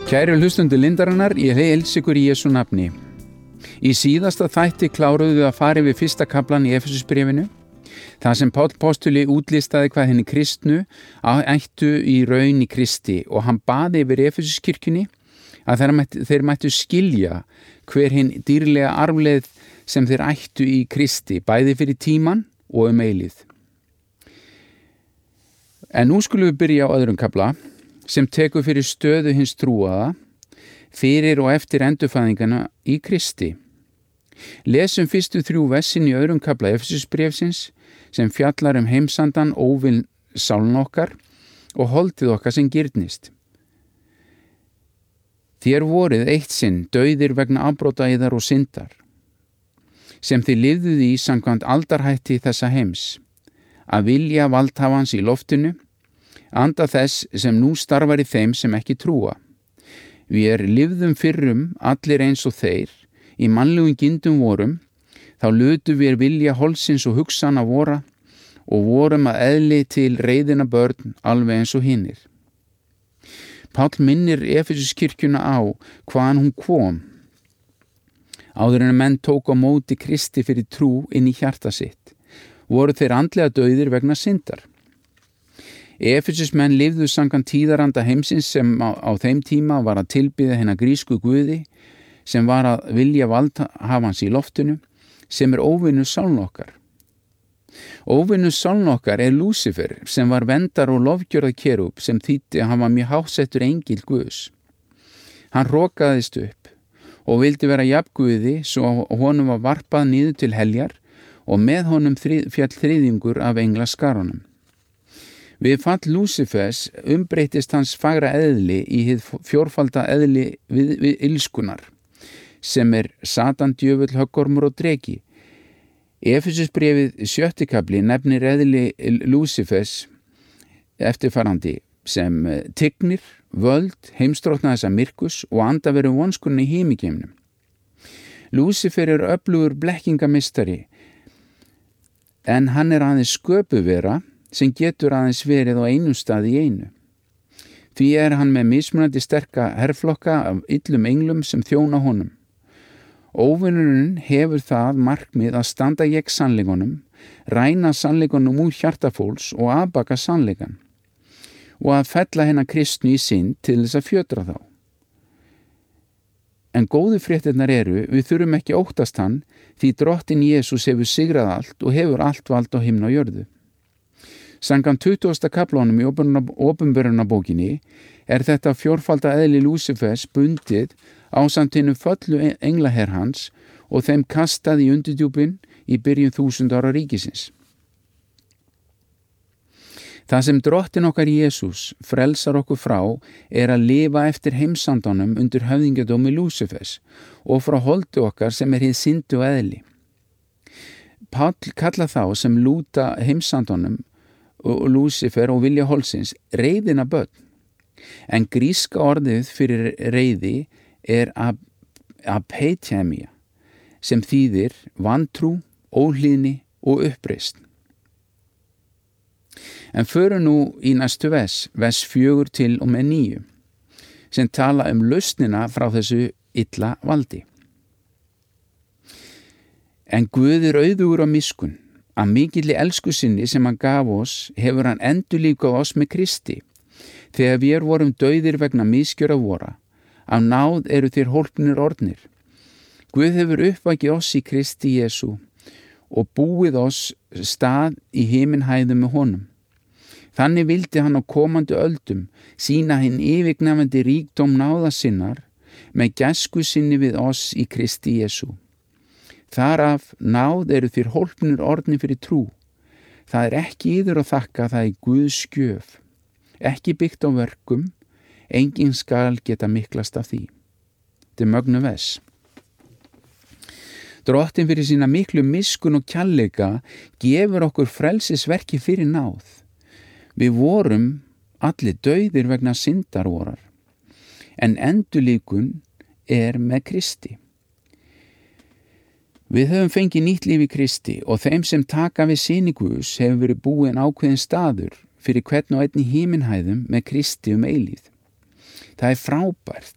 Kæru hlustundur Lindarinnar, ég heilsa ykkur í Jesú nafni. Í síðasta þætti kláruðu við að fara yfir fyrsta kaflan í Efesusbréfinu, þar sem Páll postuli útlistaði hvað henni kristnu ættu í raun í Kristi og hann baði yfir Efesuskirkjunni að þeir mættu skilja hver hinn dýrlega arfleið sem þeir ættu í Kristi, bæði fyrir tíman og eilíð. En nú skulum við byrja á öðrum kafla sem tekur fyrir stöðu hins trúaða fyrir og eftir endurfæðingana í Kristi. Lesum fyrstu 3 versin í öðrum kafla Efesusbréfsins sem fjallar heimsandan, óvin sálin okkar og holdið okkar sem girnist. Þér voruð eitt sinn dauðir vegna afbrota yðar og syndar, sem þið lifðuð í samkvæmt aldarhætti þessa heims, að vilja valdhafans í loftinu, anda þess sem nú starfar í þeim sem ekki trúa. Við lifðum fyrrum allir eins og þeir, í mannlegum gindum vorum, þá lutu við vilja holsins og hugsana vora og vorum að eðli til reiðina börn alveg eins og hinnir. Páll minnir Efesuskirkjuna á hvaðan hún kom, áður en að menn tók á móti Kristi fyrir trú inn í hjarta sitt, voru þeir andlega dauðir vegna syndar. Efesusmenn lifðu samkvæmt tíðaranda heimsins sem á þeim tíma var að tilbiðja hina grísku guði sem var að vilja valdhafans í loftinu, sem óvinur sálin okkar. Óvinur sálin okkar Lúsifer sem var verndar og lofgjörða kerúb sem þýddi að hann var mjög hásettur engill Guðs. Hann hrokaðist upp og vildi vera jafnguði svo honum var varpað niður til heljar og með honum féll þriðjungur af englaskarunum. Við fall Lúsifers umbreytist hans fagra eðli í hið fjórfalda eðli við ilskunar, sem Satan, djöfull, höggormur og dreki. Efesusbréfið 7. kafli nefnir eðli Lúsifers eftirfarandi sem tignir, völd, heimsdrottna þessa myrkus og andaveru vonskunni í himigeimnum. Lúsifer öflugur blekkingamistari, en hann aðeins sköpuvera sem getur aðeins verið á einum stað í einu. Því hann með mismunandi sterka herflokka af illum englum sem þjóna honum. Óvinurinn hefur það markmið að standa gegn sannleikunum, ræna sannleikunum úr hjarta fólks og aðbaka sannleikan og að fella hennar kristnu í synd til þess að fjötra þá. En góðu fréttirnar við þurfum ekki óttast hann því drottinn Jesús hefur sigrað allt og hefur allt vald á himni og jörðu. Samkvæmt 20. kaflanum í Opinberunarbókinni þetta fjórfalda eðli Lúsifers bundið ásamt hinu föllu englaher hans og þeim kastað í undirdjúpin í byrjun 1000 ára ríkisins. Það sem drottinn okkar Jesús frelsar okkur frá að lifa eftir heimsandanum undir höfðingjadómi Lúsifers og frá holdi okkar sem hið syndu eðli. Páll kalla þá sem lúta heimsandanum og Lúsifer og vilja holsins reiðina börn, en gríska orðið fyrir reiði apetemia, sem þýðir vantrú, óhlýðni og uppreisn. En förum nú í næstu vers 4 til og með 9, sem tala lausnina frá þessu illa valdi. En Guð auðugur á miskunn, að mikilli elsku sinni sem hann gaf oss hefur hann endurlífgað oss með Kristi, þegar við vorum dauðir vegna misgjöra vora, af náð þér hólpnir orðnir. Guð hefur uppvakið oss í Kristi Jesú og búið oss stað í himinhæðum með honum. Þannig vildi hann á komandi öldum sýna hinn yfirgnæfandi ríkdóm náða sinnar með gæsku sinni við oss í Kristi Jesú. Þaraf náð þér hólpnir orðnir fyrir trú. Það ekki yður að þakka, það Guðs gjöf, ekki byggt á verkum, enginn skal geta miklast af því. Þetta mögnu vers. Drottinn fyrir sína miklu miskunn og kærleika gefur okkur frelsisverki fyrir náð. Við vorum allir dauðir vegna syndar vorar, en endurlífgun með Kristi. Við höfum fengið nýtt líf í Kristi og þeim sem taka við syni Guðs hefur verið búin ákveðin staður fyrir hvern og einn í himinhæðum með Kristi eilíð. Það frábært